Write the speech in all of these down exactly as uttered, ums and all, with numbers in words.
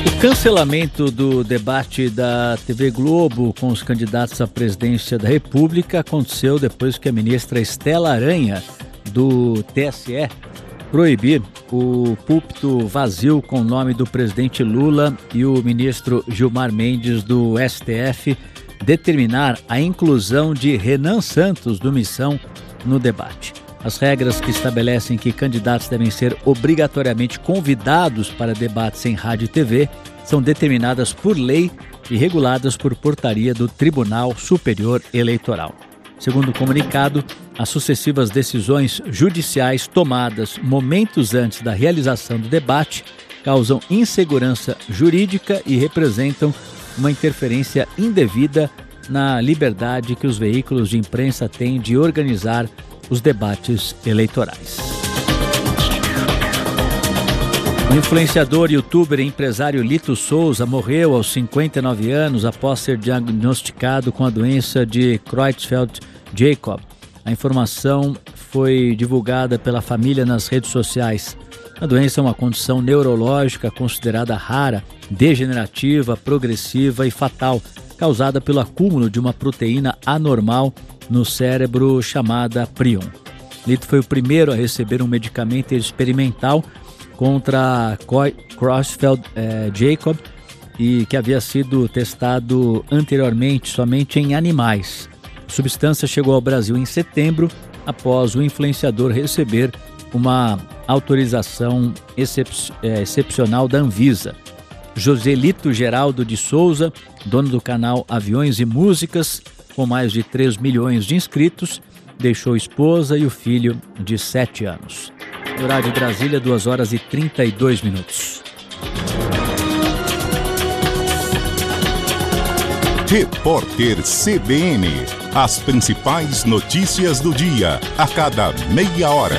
O cancelamento do debate da T V Globo com os candidatos à presidência da República aconteceu depois que a ministra Estela Aranha, do T S E, proibir o púlpito vazio com o nome do presidente Lula e o ministro Gilmar Mendes, do S T F, determinar a inclusão de Renan Santos, do Missão, no debate. As regras que estabelecem que candidatos devem ser obrigatoriamente convidados para debates em rádio e T V são determinadas por lei e reguladas por portaria do Tribunal Superior Eleitoral. Segundo o comunicado, as sucessivas decisões judiciais tomadas momentos antes da realização do debate causam insegurança jurídica e representam uma interferência indevida na liberdade que os veículos de imprensa têm de organizar os debates eleitorais. O influenciador, youtuber e empresário Lito Souza morreu aos cinquenta e nove anos após ser diagnosticado com a doença de Creutzfeldt-Jakob. A informação foi divulgada pela família nas redes sociais. A doença é uma condição neurológica considerada rara, degenerativa, progressiva e fatal, causada pelo acúmulo de uma proteína anormal no cérebro chamada prion. Lito foi o primeiro a receber um medicamento experimental contra Creutzfeldt-Jakob e que havia sido testado anteriormente somente em animais. A substância chegou ao Brasil em setembro, após o influenciador receber uma autorização excep- é, excepcional da Anvisa. Joselito Geraldo de Souza, dono do canal Aviões e Músicas, com mais de três milhões de inscritos, deixou esposa e o filho de sete anos. Horário de Brasília, duas horas e trinta e dois minutos. Repórter C B N. As principais notícias do dia, a cada meia hora.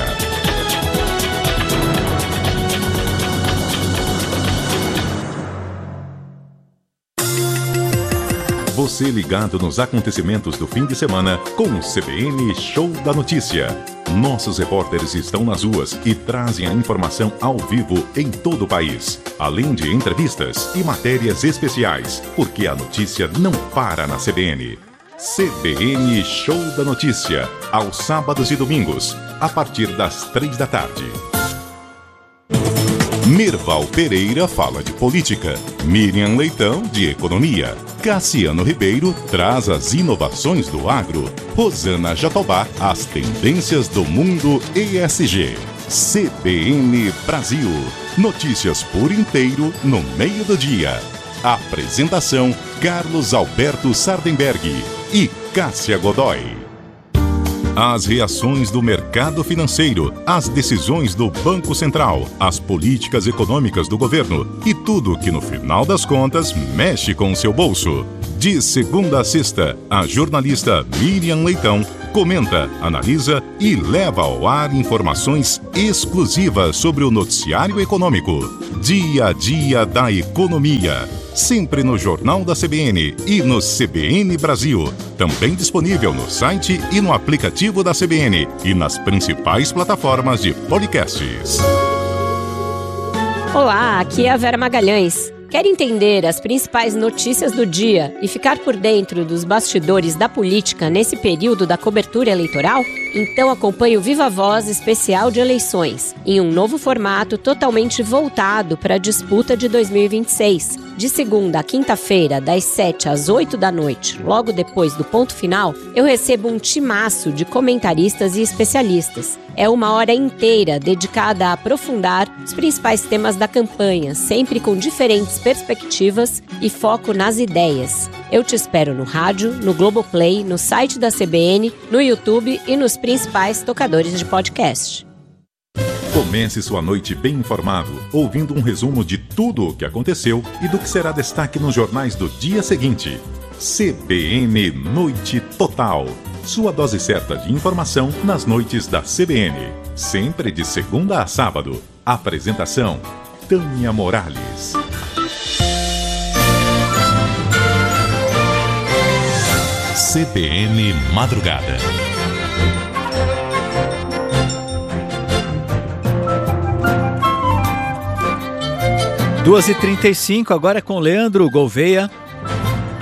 Você ligado nos acontecimentos do fim de semana com o C B N Show da Notícia. Nossos repórteres estão nas ruas e trazem a informação ao vivo em todo o país, além de entrevistas e matérias especiais, porque a notícia não para na C B N. C B N Show da Notícia, aos sábados e domingos, a partir das três da tarde. Merval Pereira fala de política, Miriam Leitão de economia, Cassiano Ribeiro traz as inovações do agro, Rosana Jatobá as tendências do mundo E S G. C B N Brasil, notícias por inteiro no meio do dia. Apresentação Carlos Alberto Sardenberg e Cássia Godoy. As reações do mercado financeiro, as decisões do Banco Central, as políticas econômicas do governo e tudo que no final das contas mexe com o seu bolso. De segunda a sexta, a jornalista Miriam Leitão comenta, analisa e leva ao ar informações exclusivas sobre o noticiário econômico. Dia a dia da economia. Sempre no Jornal da C B N e no C B N Brasil. Também disponível no site e no aplicativo da C B N e nas principais plataformas de podcasts. Olá, aqui é a Vera Magalhães. Quer entender as principais notícias do dia e ficar por dentro dos bastidores da política nesse período da cobertura eleitoral? Então acompanhe o Viva Voz especial de eleições, em um novo formato totalmente voltado para a disputa de dois mil e vinte e seis. De segunda a quinta-feira, das sete às oito da noite, logo depois do ponto final, eu recebo um timaço de comentaristas e especialistas. É uma hora inteira dedicada a aprofundar os principais temas da campanha, sempre com diferentes perspectivas e foco nas ideias. Eu te espero no rádio, no Globoplay, no site da C B N, no YouTube e nos principais tocadores de podcast. Comece sua noite bem informado, ouvindo um resumo de tudo o que aconteceu e do que será destaque nos jornais do dia seguinte. C B N Noite Total. Sua dose certa de informação nas noites da C B N. Sempre de segunda a sábado. Apresentação: Tânia Morales. C B N Madrugada. duas e trinta e cinco, agora é com Leandro Gouveia.